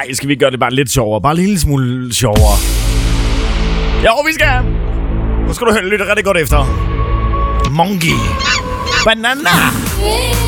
Nej, skal vi gøre det bare lidt sjovere? Bare en lille smule sjovere. Jo, vi skal. Nu skal du lytte rigtig godt efter. Monkey. Banana.